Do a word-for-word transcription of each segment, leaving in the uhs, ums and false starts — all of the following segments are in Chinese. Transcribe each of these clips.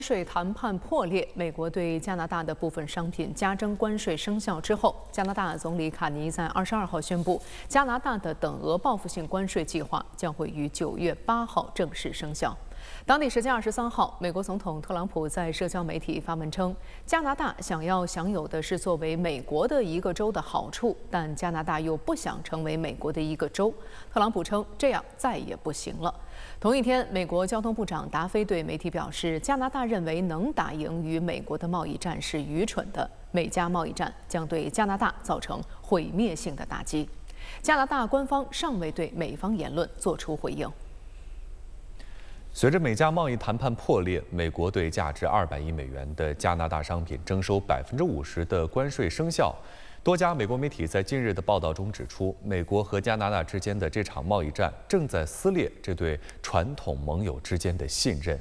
税谈判破裂，美国对加拿大的部分商品加征关税生效之后，加拿大总理卡尼在二十二号宣布，加拿大的等额报复性关税计划将会于九月八号正式生效。当地时间二十三号，美国总统特朗普在社交媒体发文称，加拿大想要享有的是作为美国的一个州的好处，但加拿大又不想成为美国的一个州。特朗普称，这样再也不行了。同一天，美国交通部长达菲对媒体表示，加拿大认为能打赢与美国的贸易战是愚蠢的，美加贸易战将对加拿大造成毁灭性的打击。加拿大官方尚未对美方言论作出回应。 随着美加贸易谈判破裂，美国对价值二百亿美元的加拿大商品征收百分之五十的关税生效。多家美国媒体在近日的报道中指出，美国和加拿大之间的这场贸易战正在撕裂这对传统盟友之间的信任。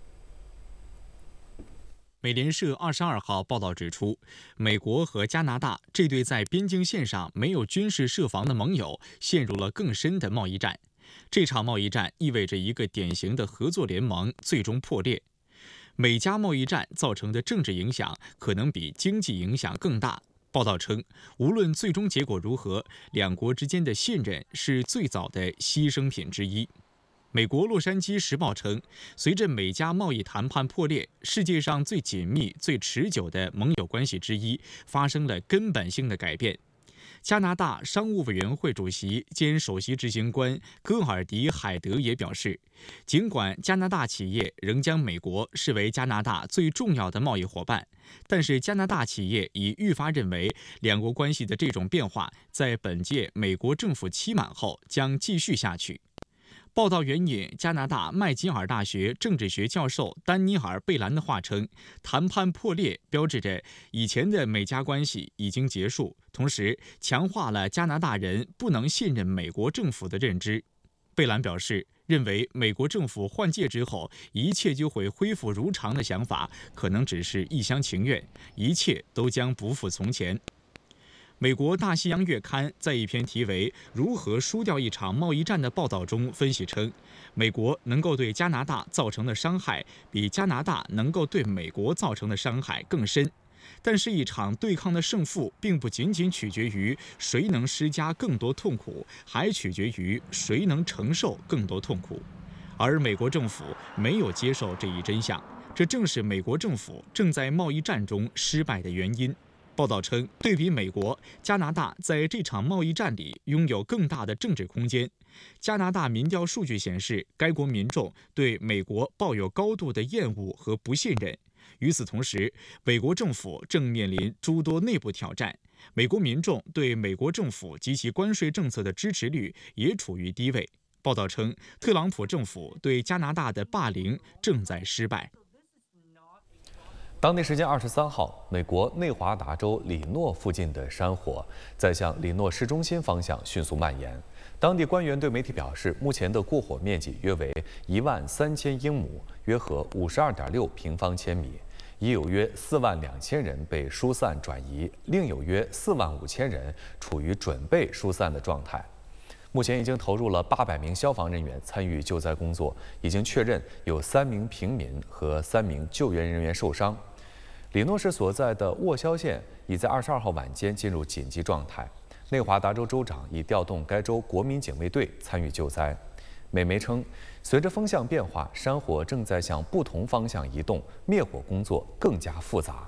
美联社二十二号报道指出，美国和加拿大这对在边境线上没有军事设防的盟友陷入了更深的贸易战。这场贸易战意味着一个典型的合作联盟最终破裂。美加贸易战造成的政治影响可能比经济影响更大。报道称，无论最终结果如何，两国之间的信任是最早的牺牲品之一。美国《洛杉矶时报》称，随着美加贸易谈判破裂，世界上最紧密、最持久的盟友关系之一发生了根本性的改变。加拿大商务委员会主席兼首席执行官戈尔迪·海德也表示，尽管加拿大企业仍将美国视为加拿大最重要的贸易伙伴，但是加拿大企业已愈发认为，两国关系的这种变化在本届美国政府期满后将继续下去。报道援引加拿大麦吉尔大学政治学教授丹尼尔·贝兰的话称，谈判破裂标志着以前的美加关系已经结束，同时强化了加拿大人不能信任美国政府的认知。贝兰表示，认为美国政府换届之后一切就会恢复如常的想法，可能只是一厢情愿，一切都将不复从前。美国《大西洋月刊》在一篇题为《如何输掉一场贸易战》的报道中分析称，美国能够对加拿大造成的伤害比加拿大能够对美国造成的伤害更深。但是，一场对抗的胜负并不仅仅取决于谁能施加更多痛苦，还取决于谁能承受更多痛苦。而美国政府没有接受这一真相，这正是美国政府正在贸易战中失败的原因。报道称，对比美国，加拿大在这场贸易战里拥有更大的政治空间。加拿大民调数据显示，该国民众对美国抱有高度的厌恶和不信任。与此同时，美国政府正面临诸多内部挑战，美国民众对美国政府及其关税政策的支持率也处于低位。报道称，特朗普政府对加拿大的霸凌正在失败。 当地时间二十三号，美国内华达州里诺附近的山火在向里诺市中心方向迅速蔓延。当地官员对媒体表示，目前的过火面积约为一万三千英亩，约合五十二点六平方千米，已有约四万两千人被疏散转移，另有约四万五千人处于准备疏散的状态。目前已经投入了八百名消防人员参与救灾工作，已经确认有三名平民和三名救援人员受伤。里诺市所在的沃肖县已在二十二号晚间进入紧急状态。内华达州州长已调动该州国民警卫队参与救灾。美媒称，随着风向变化，山火正在向不同方向移动，灭火工作更加复杂。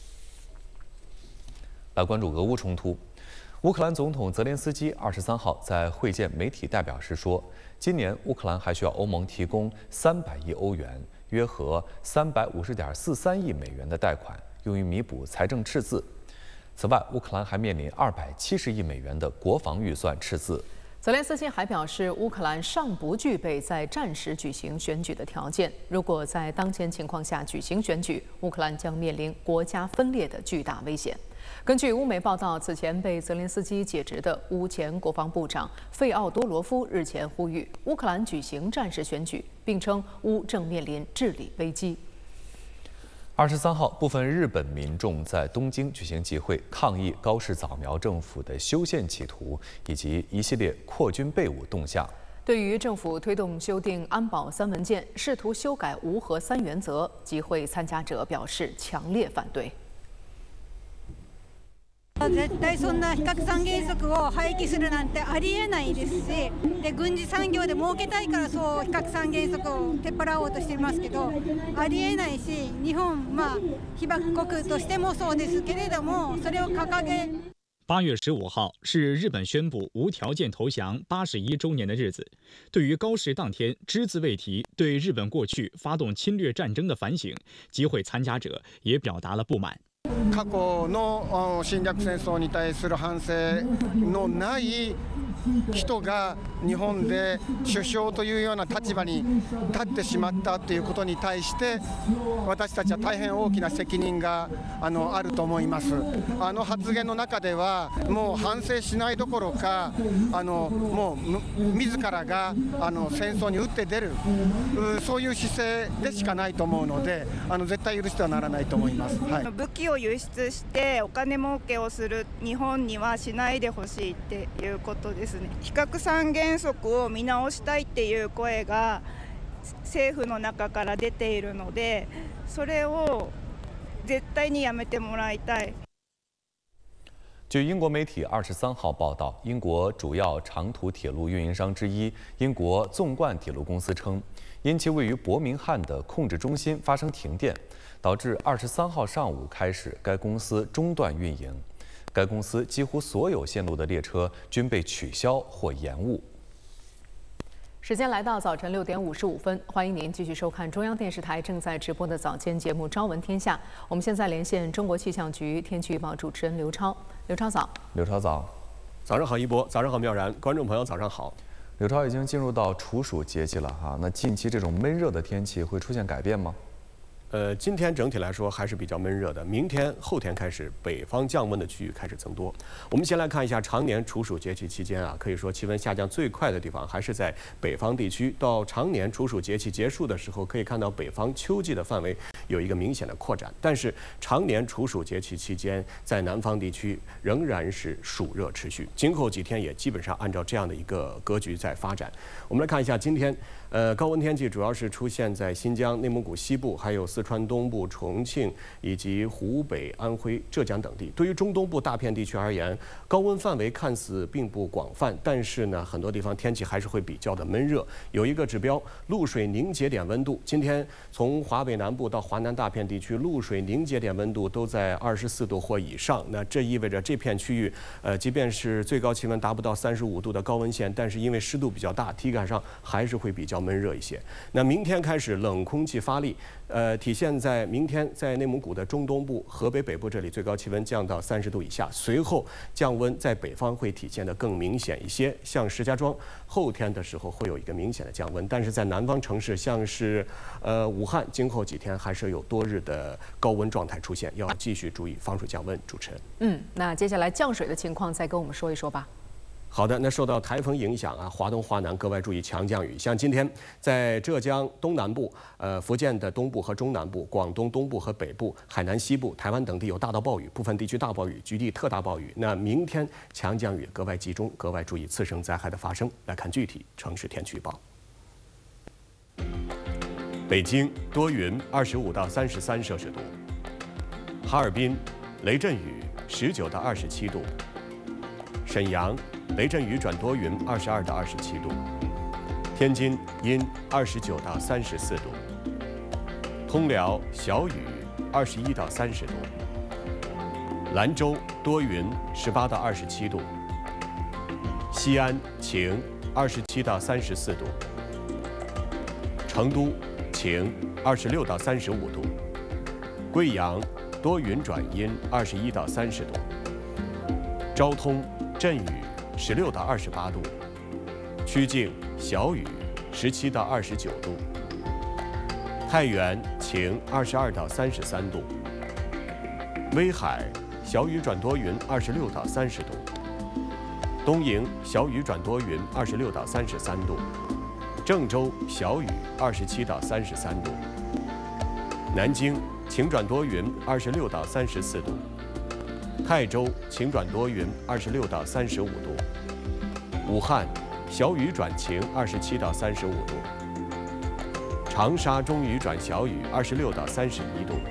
来关注俄乌冲突。乌克兰总统泽连斯基二十三号在会见媒体代表时说，今年乌克兰还需要欧盟提供三百亿欧元，约合三百五十点四三亿美元的贷款，用于弥补财政赤字。此外，乌克兰还面临二百七十亿美元的国防预算赤字。 泽连斯基还表示，乌克兰尚不具备在战时举行选举的条件。如果在当前情况下举行选举，乌克兰将面临国家分裂的巨大危险。根据乌媒报道，此前被泽连斯基解职的乌前国防部长费奥多罗夫日前呼吁乌克兰举行战时选举，并称乌正面临治理危机。 二十三号，部分日本民众在东京举行集会，抗议高市早苗政府的修宪企图以及一系列扩军备武动向。 对于政府推动修订安保三文件，试图修改无核三原则，集会参加者表示强烈反对。 絶対そんな非核三原則を廃棄するなんてありえないですし、で軍事産業で儲けたいからそう非核三原則を取っ払おうとしていますけど、ありえないし、日本まあ被爆国としてもそうですけれども、それを掲げ。 八月十五号是日本宣布无条件投降八十一周年的日子。对于高市当天只字未提对日本过去发动侵略战争的反省，集会参加者也表达了不满。 過去の侵略戦争に対する反省のない人が日本で首相というような立場に立ってしまったということに対して私たちは大変大きな責任が あのあると思います。あの発言の中ではもう反省しないどころかあのもう自らがあの戦争に打って出るそういう姿勢でしかないと思うのであの絶対許してはならないと思います。はい、 武器を輸出してお金儲けをする日本にはしないでほしいっていうことですね。非核三原則を見直したいっていう声が政府の中から出ているので、それを絶対にやめてもらいたい。 据英国媒体二十三号报道，英国主要长途铁路运营商之一英国纵贯铁路公司称，因其位于伯明翰的控制中心发生停电，导致二十三号上午开始该公司中断运营。该公司几乎所有线路的列车均被取消或延误。 时间来到早晨六点五十五分，欢迎您继续收看中央电视台正在直播的早间节目《朝闻天下》。我们现在连线中国气象局天气预报主持人刘超。刘超早。 刘超早。 早上好，一博。早上好，妙然。观众朋友，早上好。 刘超已经进入到处暑节气了哈，那近期这种闷热的天气会出现改变吗？ 呃，今天整体来说还是比较闷热的。明天、后天开始，北方降温的区域开始增多。我们先来看一下常年处暑节气期间啊，可以说气温下降最快的地方还是在北方地区。到常年处暑节气结束的时候，可以看到北方秋季的范围有一个明显的扩展。但是常年处暑节气期间，在南方地区仍然是暑热持续。今后几天也基本上按照这样的一个格局在发展。我们来看一下今天。 呃，高温天气主要是出现在新疆、内蒙古西部，还有四川东部、重庆以及湖北、安徽、浙江等地。对于中东部大片地区而言，高温范围看似并不广泛，但是呢，很多地方天气还是会比较的闷热。有一个指标，露水凝结点温度，今天从华北南部到华南大片地区，露水凝结点温度都在二十四度或以上。那这意味着这片区域，呃，即便是最高气温达不到三十五度的高温线，但是因为湿度比较大，体感上还是会比较 闷热一些。那明天开始冷空气发力，呃，体现在明天在内蒙古的中东部、河北北部这里，最高气温降到三十度以下。随后降温在北方会体现得更明显一些，像石家庄后天的时候会有一个明显的降温，但是在南方城市，像是呃武汉，今后几天还是有多日的高温状态出现，要继续注意防暑降温。主持人， 嗯，那接下来降水的情况再跟我们说一说吧。 好的，那受到台风影响啊，华东、华南格外注意强降雨。像今天在浙江东南部、呃福建的东部和中南部、广东东部和北部、海南西部、台湾等地有大到暴雨，部分地区大暴雨，局地特大暴雨。那明天强降雨格外集中，格外注意次生灾害的发生。来看具体城市天气预报。北京多云，二十五到三十三摄氏度；哈尔滨雷阵雨，十九到二十七度；沈阳 雷阵雨转多云，二十二到二十七度；天津阴，二十九到三十四度；通辽小雨，二十一到三十度；兰州多云，十八到二十七度；西安晴，二十七到三十四度；成都晴，二十六到三十五度；贵阳多云转阴，二十一到三十度；昭通阵雨 十六到二十八度，曲靖小雨，十七到二十九度；太原晴，二十二到三十三度；威海小雨转多云，二十六到三十度；东营小雨转多云，二十六到三十三度；郑州小雨，二十七到三十三度；南京晴转多云，二十六到三十四度；泰州晴转多云，二十六到三十五度；武汉小雨转晴，二十七到三十五度；长沙中雨转小雨，二十六到三十一度；